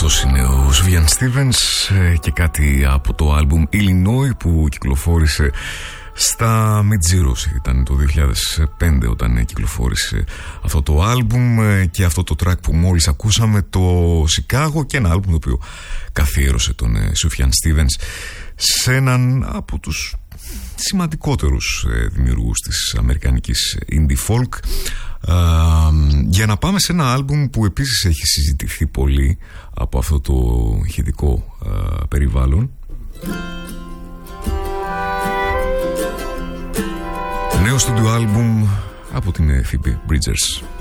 Αυτός είναι ο Sufjan Stevens και κάτι από το άλμπουμ Illinois που κυκλοφόρησε στα Mid-Zeros. Ήταν το 2005 όταν κυκλοφόρησε αυτό το άλμπουμ, και αυτό το track που μόλις ακούσαμε, το Chicago, και ένα άλμπουμ το οποίο καθιέρωσε τον Sufjan Stevens σε έναν από τους σημαντικότερους δημιουργούς της αμερικανικής indie folk. Για να πάμε σε ένα άλμπουμ που επίσης έχει συζητηθεί πολύ από αυτό το ηχητικό περιβάλλον. Νέο στούντιο άλμπουμ από την Phoebe Bridgers.